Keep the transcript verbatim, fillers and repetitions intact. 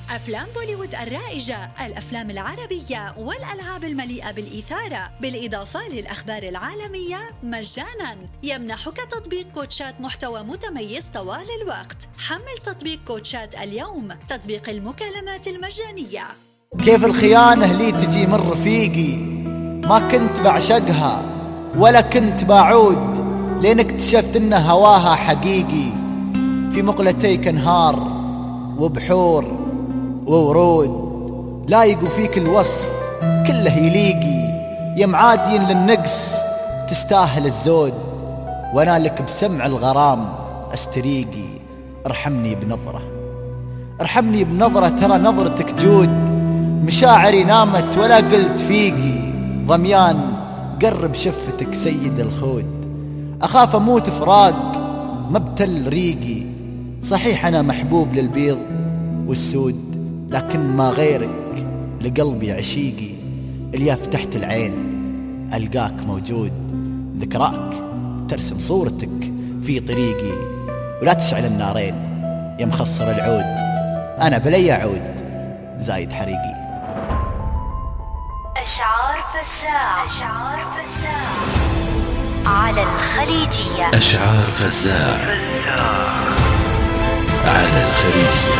أفلام بوليوود الرائجة، الأفلام العربية والألعاب المليئة بالإثارة، بالإضافة للأخبار العالمية مجاناً. يمنحك تطبيق كوتشات محتوى متميز طوال الوقت. حمل تطبيق كوتشات اليوم، تطبيق المكالمات المجانية. كيف الخيانة لي تجي من رفيقي، ما كنت بعشقها ولا كنت بعود، لين اكتشفت ان هواها حقيقي. في مقلتيك انهار وبحور وورود، لايقوا فيك الوصف كله يليقي. يا معادين للنقص تستاهل الزود، وانا لك بسمع الغرام استريقي. ارحمني بنظرة ارحمني بنظرة، ترى نظرتك جود. مشاعري نامت ولا قلت فيقي، ضميان قرب شفتك سيد الخود. أخاف أموت فراق مبتل ريقي، صحيح أنا محبوب للبيض والسود، لكن ما غيرك لقلبي عشيقي. اللي فتحت العين ألقاك موجود، ذكراك ترسم صورتك في طريقي. ولا تشعل النارين يا مخصر العود، أنا بلي أعود زايد حريقي. أشعار فزاع على الخليجية. أشعار فزاع على الخليجية.